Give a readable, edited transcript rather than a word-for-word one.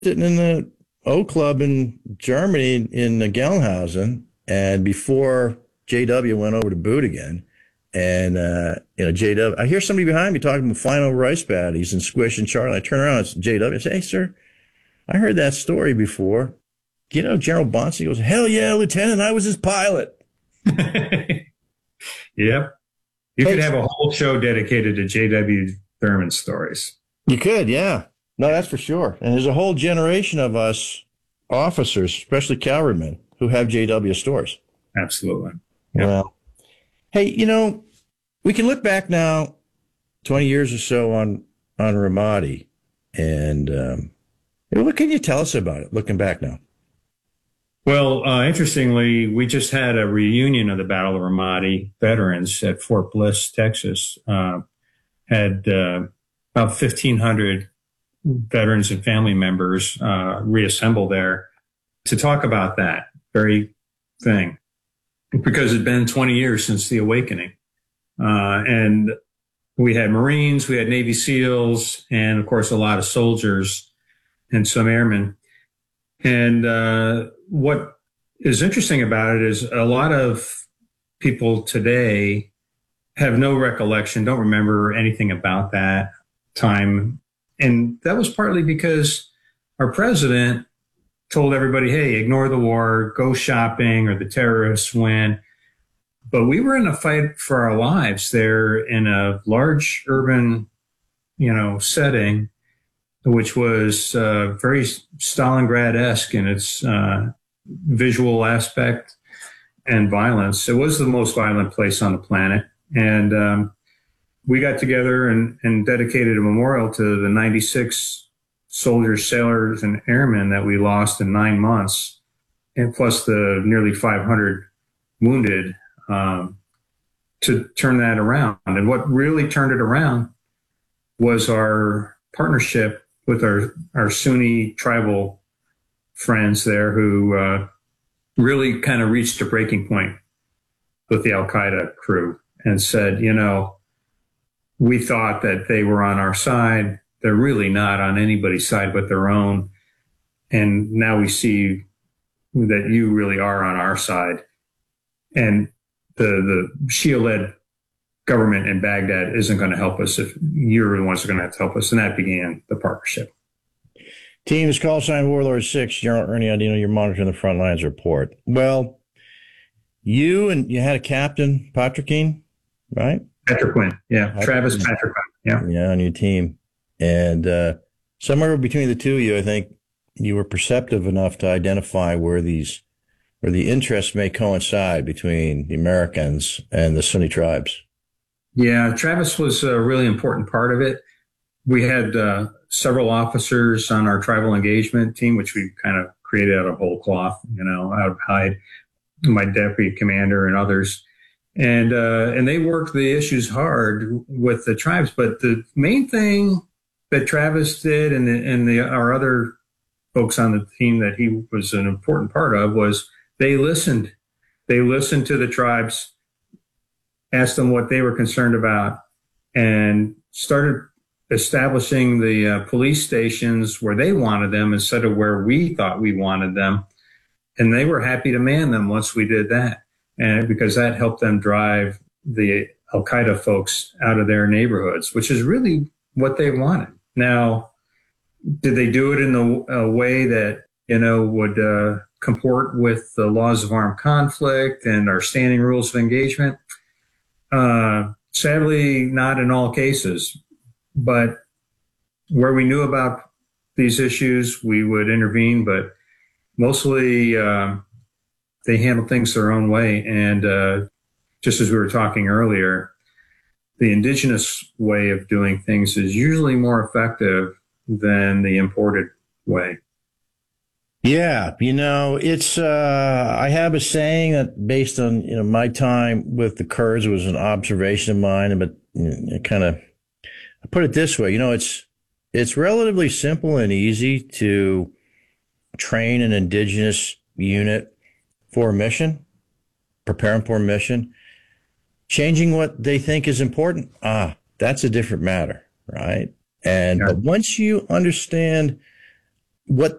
sitting in the O Club in Germany in Gelnhausen, and before JW went over to boot again, and JW, I hear somebody behind me talking about flying over ice baddies and squishing Charlie. I turn around, it's JW. I say, "Hey, sir, I heard that story before. You know, General Bonsi." Goes, "Hell yeah, Lieutenant, I was his pilot." Yep. You Hey, could have a whole show dedicated to J.W. Thurman stories. you could, yeah. No, that's for sure. And there's a whole generation of us officers, especially cavalrymen, who have JW stories. Absolutely. Yep. Well, hey, we can look back now, 20 years or so on Ramadi, and what can you tell us about it? Looking back now. Well, interestingly, we just had a reunion of the Battle of Ramadi veterans at Fort Bliss, Texas. Had about 1,500 veterans and family members reassemble there to talk about that very thing, because it'd been 20 years since the awakening. And we had Marines, we had Navy SEALs, and of course, a lot of soldiers and some airmen. And what is interesting about it is a lot of people today have no recollection, don't remember anything about that time. And that was partly because our president told everybody, hey, ignore the war, go shopping, or the terrorists win. But we were in a fight for our lives there in a large urban, setting, which was very Stalingrad-esque in its visual aspect and violence. It was the most violent place on the planet. And we got together and dedicated a memorial to the 96 soldiers, sailors, and airmen that we lost in 9 months, and plus the nearly 500 wounded, to turn that around. And what really turned it around was our partnership with our Sunni tribal friends there, who really kind of reached a breaking point with the Al-Qaeda crew and said, we thought that they were on our side. They're really not on anybody's side but their own. And now we see that you really are on our side. And the Shia-led government in Baghdad isn't going to help us if you're the ones who are going to have to help us. And that began the partnership. Team is call sign Warlord 6. General Ernie Audino, you're monitoring the front lines report. Well, you had a captain, Patrickine, right? Patrick Quinn. Yeah. Travis Patrick Quinn. Yeah. Yeah, on your team. And somewhere between the two of you, I think you were perceptive enough to identify where the interests may coincide between the Americans and the Sunni tribes. Yeah, Travis was a really important part of it. We had several officers on our tribal engagement team, which we kind of created out of whole cloth, out of hide, my deputy commander and others. And they worked the issues hard with the tribes. But the main thing that Travis did and our other folks on the team that he was an important part of was they listened. They listened to the tribes, asked them what they were concerned about, and started establishing the police stations where they wanted them instead of where we thought we wanted them. And they were happy to man them once we did that. And because that helped them drive the Al-Qaeda folks out of their neighborhoods, which is really what they wanted. Now, did they do it in a way that, would comport with the laws of armed conflict and our standing rules of engagement? Sadly, not in all cases. But where we knew about these issues, we would intervene. But mostly, they handle things their own way. And just as we were talking earlier, the indigenous way of doing things is usually more effective than the imported way. Yeah, it's I have a saying that based on my time with the Kurds, it was an observation of mine, but I put it this way, it's relatively simple and easy to train an indigenous unit for a mission, prepare them for a mission. Changing what they think is important, that's a different matter, right? And But once you understand what